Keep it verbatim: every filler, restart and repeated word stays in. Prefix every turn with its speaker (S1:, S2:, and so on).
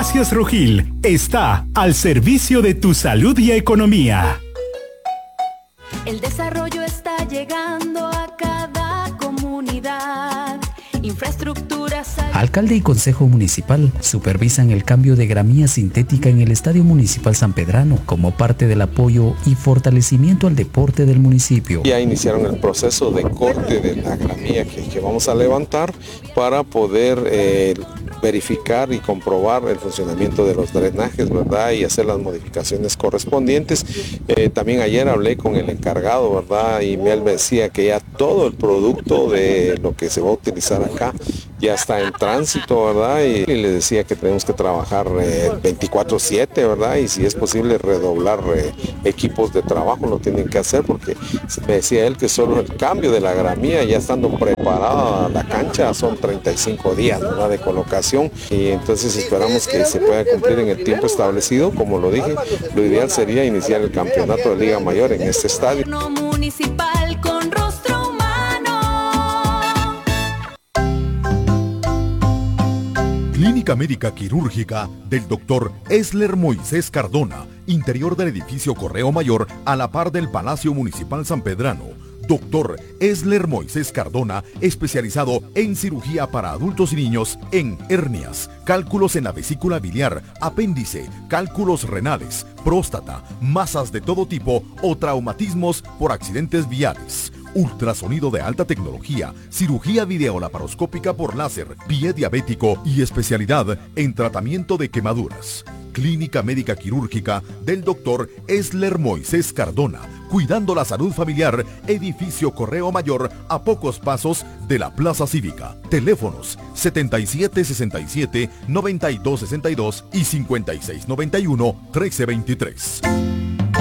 S1: Farmacias Rugil está al servicio de tu salud y economía.
S2: El desarrollo está llegando a cada comunidad. Infraestructuras.
S3: Alcalde y Consejo Municipal supervisan el cambio de gramía sintética en el Estadio Municipal San Pedrano como parte del apoyo y fortalecimiento al deporte del municipio.
S4: Ya iniciaron el proceso de corte de la gramía que, que vamos a levantar para poder eh, verificar y comprobar el funcionamiento de los drenajes, ¿verdad? Y hacer las modificaciones correspondientes. Eh, también ayer hablé con el encargado, ¿verdad? Y me decía que ya todo el producto de lo que se va a utilizar acá ya está en tránsito, ¿verdad? Y, y le decía que tenemos que trabajar eh, veinticuatro siete, ¿verdad? Y si es posible redoblar eh, equipos de trabajo, lo tienen que hacer, porque me decía él que solo el cambio de la gramía, ya estando preparada la cancha, son treinta y cinco días, ¿verdad? De colocación, y entonces esperamos que se pueda cumplir en el tiempo establecido. Como lo dije, lo ideal sería iniciar el campeonato de Liga Mayor en este estadio.
S2: Municipal con rostro humano.
S5: Clínica Médica Quirúrgica del doctor Esler Moisés Cardona, interior del edificio Correo Mayor a la par del Palacio Municipal San Pedrano. doctor Esler Moisés Cardona, especializado en cirugía para adultos y niños en hernias, cálculos en la vesícula biliar, apéndice, cálculos renales, próstata, masas de todo tipo o traumatismos por accidentes viales. Ultrasonido de alta tecnología, cirugía videolaparoscópica por láser, pie diabético y especialidad en tratamiento de quemaduras. Clínica Médica Quirúrgica del doctor Esler Moisés Cardona, cuidando la salud familiar, edificio Correo Mayor a pocos pasos de la Plaza Cívica. Teléfonos setenta y siete sesenta y siete, noventa y dos sesenta y dos y cincuenta y seis noventa y uno, trece veintitrés.